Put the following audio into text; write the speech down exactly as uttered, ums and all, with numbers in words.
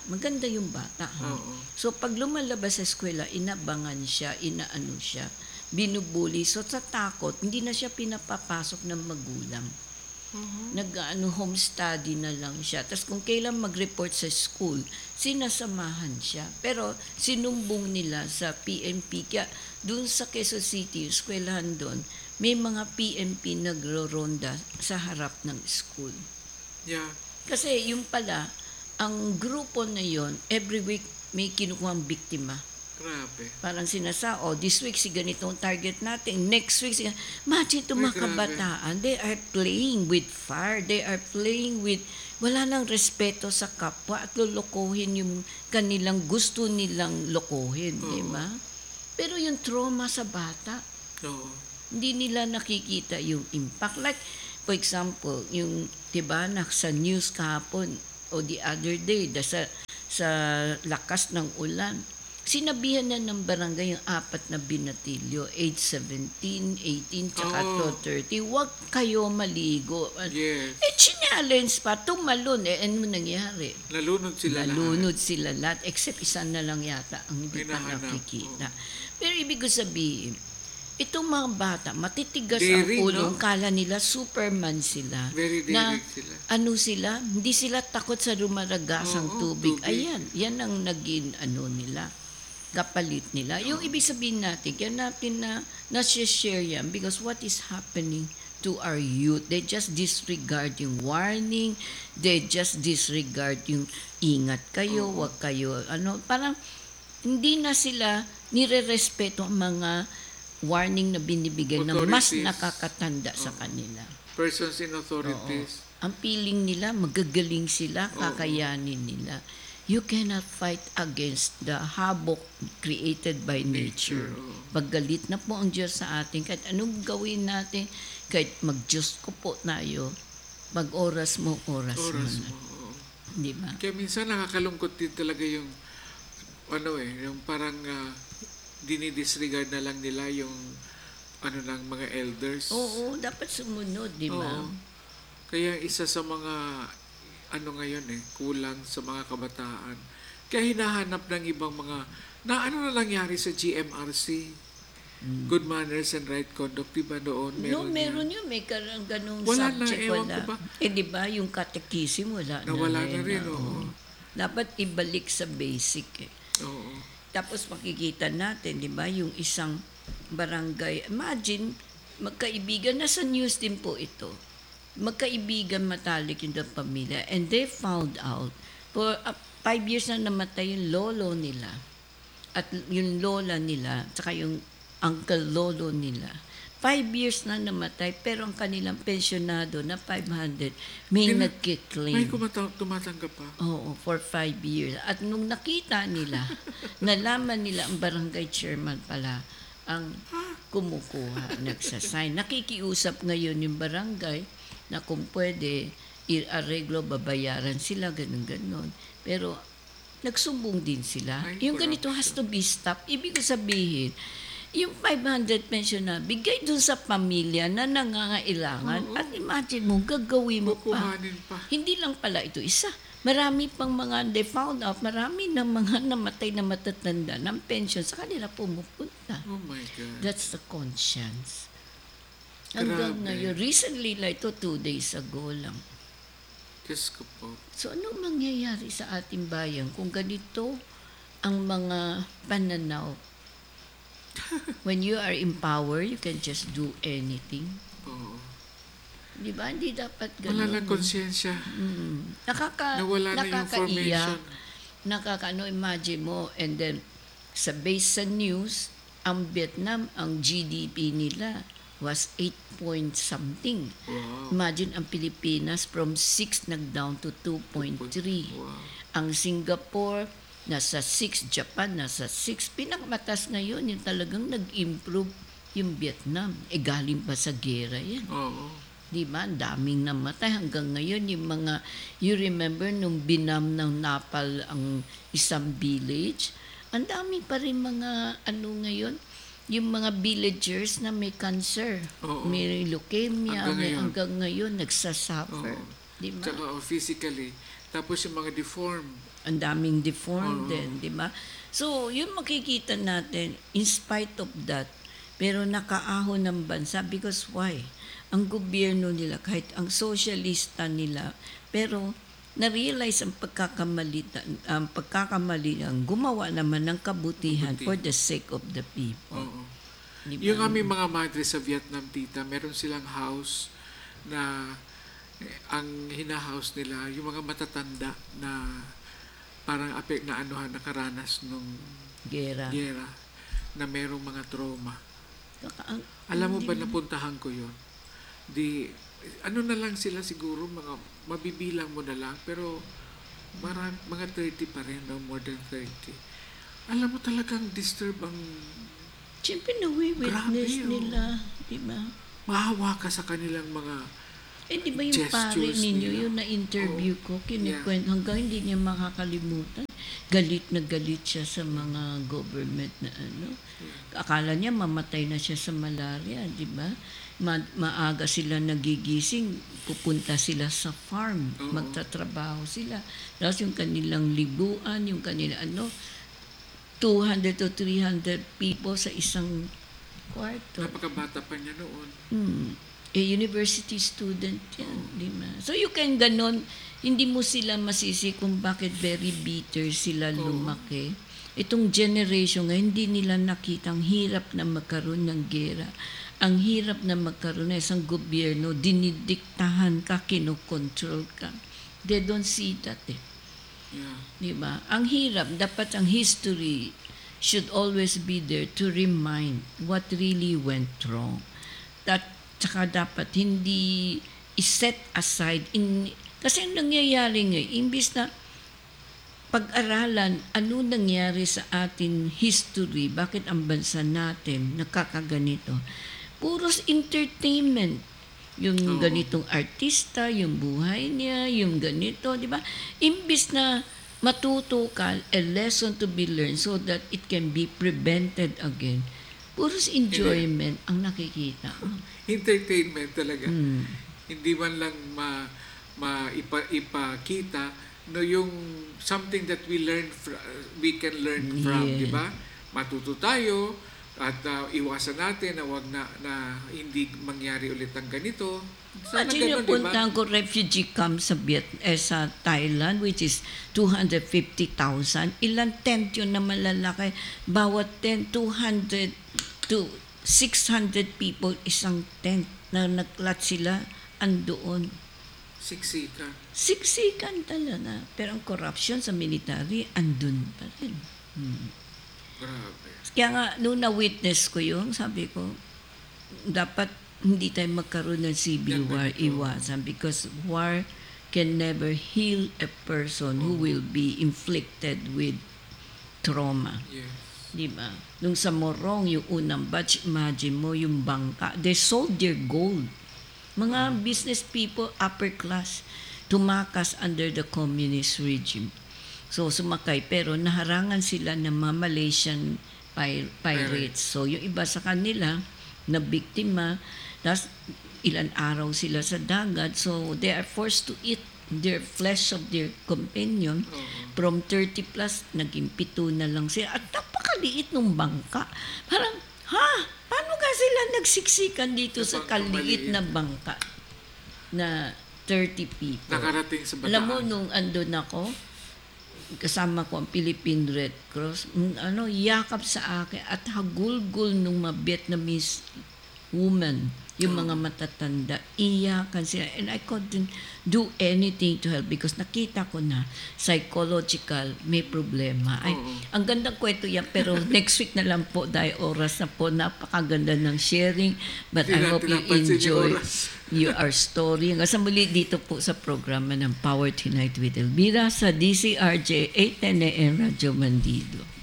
maganda yung bata. Ha? Oo. So pag lumalabas sa eskwela, inabangan siya, inaano siya, binubuli. So sa takot, hindi na siya pinapapasok ng magulang. Uh-huh. Nag-ano, home study na lang siya. Tapos kung kailan mag-report sa school, sinasamahan siya. Pero sinumbong nila sa P N P. Kaya doon sa Quezon City, eskwelahan doon, may mga P N P nagro-ronda sa harap ng school. Yeah. Kasi yung pala, ang grupo na yon every week may kinukuhang biktima. Grabe. Parang sinasa, oh, this week si ganitong target natin. Next week, si imagine itong Ay, mga kabataan, they are playing with fire. They are playing with, wala nang respeto sa kapwa at lulukuhin yung kanilang gusto nilang lokohin, Oo. di ba? Pero yung trauma sa bata, Oo. hindi nila nakikita yung impact. Like, for example, yung, di ba, sa news kahapon, o the other day, da, sa, sa lakas ng ulan, sinabihan na ng barangay yung apat na binatilyo, age seventeen, eighteen, tsaka Oo. thirty. Huwag kayo maligo. Yes. Eh, challenge pa, tumalon. Eh, ano nangyari? Nalunod sila Nalunod sila lahat. Except isa na lang yata ang hindi pa Hinahanap, nakikita. Pero ibig ko sabihin, itong mga bata, matitigas Daring, ang ulo. no? Kala nila Superman sila. Very na daring sila. ano sila, hindi sila takot sa rumaragasang Oo, tubig. tubig. Ayan, yan ang naging ano nila, kapalit nila. Yung ibig sabihin natin, kaya natin na na-share yan because what is happening to our youth, they just disregard yung warning, they just disregard yung ingat kayo, Oo. wag kayo, ano, parang hindi na sila nire-respeto ang mga warning na binibigay ng mas Authorities. nakakatanda sa kanila. Persons in authorities. Ang feeling nila, magagaling sila, Oo. kakayanin nila. You cannot fight against the havoc created by nature. Nature, oo. Paggalit na po ang Diyos sa atin, kahit anong gawin natin, kahit mag-Diyos ko po tayo, mag-oras mo, oras, Oras mo na. mo. oo. Di ba? Kaya minsan nakakalungkot din talaga yung ano eh, yung parang uh, dinidisregard na lang nila yung ano ng mga elders. Oo, dapat sumunod, di ba? Oo. Kaya isa sa mga ano ngayon eh, kulang sa mga kabataan. Kaya hinahanap ng ibang mga na ano na nangyari sa G M R C. Good Manners and Right Conduct, di ba noon? No, Meron meron yan. yun. May karang ganung Wala na, subject, ewan wala. ko ba? Eh, di ba, yung catechism, wala Nawala na na rin, oo. oo. Dapat ibalik sa basic eh. Oo. Tapos makikita natin, di ba, yung isang barangay. Imagine, magkaibigan, nasa news din po ito. Magkaibigan matalik yung dalawang pamilya. And they found out, for uh, five years na namatay yung lolo nila. At yung lola nila, tsaka yung uncle lolo nila. Five years na namatay, pero ang kanilang pensionado na five hundred, may May- nagkiklaim. May kumata- tumatanggap pa. Oo, for five years. At nung nakita nila, nalaman nila ang barangay chairman pala ang kumukuha, nagsasign. Nakikiusap ngayon yung barangay na kung pwede, i-arreglo, babayaran sila, ganun-ganon. Pero nagsumbong din sila. Ay, Yung ganito has to be stopped. Ibig ko sabihin, yung five hundred pension na bigay dun sa pamilya na nangangailangan. Oo. At imagine mo, gagawin mo pa. Kukuhanin pa. Hindi lang pala ito isa. Marami pang mga they found out, marami na mga namatay na matatanda ng pension sa kanila pumupunta. Oh my God. That's the conscience. Hanggang Grabe. ngayon, recently like ito, two days ago lang. Diyos ko po. So ano mangyayari sa ating bayan kung ganito ang mga pananaw? When you are in power, you can just do anything. Oo. Di ba? Hindi dapat Wala ganun. nang konsensya. Mm. Nakaka, Nawala na yung nakakaiyak. formation. Nakakaano, imagine mo, and then, sa base sa news, ang Vietnam, ang G D P nila was eight point something. Wow. Imagine ang Pilipinas from six nag-down to two point three. Wow. Ang Singapore, nasa six. Japan, nasa six. Pinakamatas ngayon, yung talagang nag-improve yung Vietnam. E galing pa sa gera yan. Oo. Di ba? Ang daming namatay. Hanggang ngayon, yung mga, you remember nung binam ng Napal ang isang village? Ang dami pa rin mga, ano ngayon, yung mga villagers na may cancer, Oo. may leukemia, Hanggang may ngayon. hanggang ngayon nagsasuffer. Oo. Di ba? Tsaka oh, physically, Tapos yung mga deformed. Ang daming deformed Oo. din, di ba? So, yun makikita natin, in spite of that, pero nakaahon ng bansa because why? Ang gobyerno nila, kahit ang socialista nila, pero na-realize ang pagkakamali, ang pagkakamali ang gumawa naman ng kabutihan Kabuti. for the sake of the people. Oo. Di ba? Yung aming mga madre sa Vietnam, tita, meron silang house na eh, ang hina-house nila, yung mga matatanda na parang apek na anuhan nakaranas nung Gera. gera na merong mga trauma. Kaka- ang- Alam mo hindi ba, na- napuntahan ko yun? Di, ano na lang sila siguro, mga mabibilang mo na lang, pero marami, mga thirty pa rin, no? More than thirty. Alam mo talagang disturb ang, Siyempre na-witness Grabe, oh. nila, di ba? mahawa ka sa kanilang mga, Eh, di ba yung pare Gestures ninyo, nila. yung na-interview Oo. ko, kinikwento, hanggang hindi niya makakalimutan. Galit na galit siya sa mga government na ano. Akala niya mamatay na siya sa malaria, di ba? Ma- maaga sila nagigising, pupunta sila sa farm, Oo. magtatrabaho sila. Tapos yung kanilang libuan, yung kanila ano, two hundred to three hundred people sa isang kwarto. napakabata pa niya noon. Hmm. Eh, university student yan, di ba? So, you can ganon, hindi mo sila masisi kung bakit very bitter sila lumaki. Itong generation nga, hindi nila nakita ang hirap na magkaroon ng gera. Ang hirap na magkaroon ng isang gobyerno, dinidiktahan ka, kinokontrol ka. They don't see that eh. Yeah. Di ba? Ang hirap, dapat ang history should always be there to remind what really went wrong. That, tsaka dapat hindi iset aside. In, kasi ang nangyayari ngayon, imbis na pag-aralan ano nangyari sa ating history, bakit ang bansa natin nakakaganito. Puros entertainment. Yung Oo. ganitong artista, yung buhay niya, yung ganito, di ba? Imbis na matuto ka, a lesson to be learned so that it can be prevented again. Puros enjoyment ang nakikita. Entertainment talaga. Hmm. Hindi man lang ma, ma ipa, ipakita no yung something that we learn fr- we can learn from, Yeah. di ba? Matuto tayo at uh, iwasan natin na wag na, na hindi mangyari ulit ang ganito. Sana Imagine yung ganun, di ba? puntahan ko refugee camp sa, Viet, eh, sa Thailand, which is two hundred fifty thousand. Ilang tent yun na malalaki. Bawat tent, two hundred to six hundred people, isang tent na naglat sila andoon. Siksikan. Siksikan talaga. Pero ang corruption sa military, andun pa rin. Hmm. Grabe. Kaya nga, nung na-witness ko yun, sabi ko, dapat hindi tayo magkaroon ng civil Yan war, ganito. iwasan. Because war can never heal a person who will be inflicted with trauma. Yes. Di ba? Nung sa Morong, yung unang batch, imagine mo, yung bangka, they sold their gold. Mga business people, upper class, tumakas under the communist regime. So, sumakay. Pero naharangan sila ng mga Malaysian pir- pirates. So, yung iba sa kanila, na biktima, tapos ilan araw sila sa dagat. So, they are forced to eat their flesh of their companion. Oo. From thirty plus, naging pito na lang sila. At napakaliit ng bangka. Parang, ha? Paano ka sila nagsiksikan dito Sa sa bangka kaliit maliit. na bangka na thirty people? Nakarating sa Bataan. Alam mo, nung andun ako, kasama ko ang Philippine Red Cross, mm, ano, yakap sa akin at hagulgul nung mga Vietnamese woman, yung mga matatanda, iyakan sila. And I couldn't do anything to help because nakita ko na psychological may problema. Ay, Oo. ang gandang kwento yan, pero next week na lang po dahil oras na po, napakaganda ng sharing. But Hindi I hope natin you napansin yung enjoy oras. you our story. Hanggang sa muli dito po sa programa ng Power Tonight with Elvira sa D C R J eight ten A M Radyo Mandido.